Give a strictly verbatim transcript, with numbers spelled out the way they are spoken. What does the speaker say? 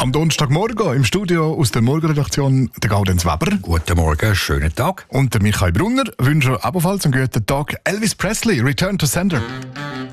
Am Donnerstagmorgen im Studio aus der Morgenredaktion der Gaudenz Weber. Guten Morgen, schönen Tag. Und der Michael Brunner wünscht ebenfalls einen guten Tag. Elvis Presley, Return to Sender.